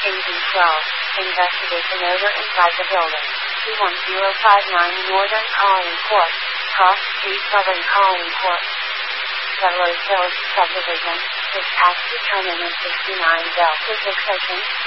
Agent 12. Investigation over inside the building. 21059 Northern Colony Court. Cross Street, Southern Colony Court. Settlers Village Subdivision. Dispatch determinant 69 Delta 6 Ocean.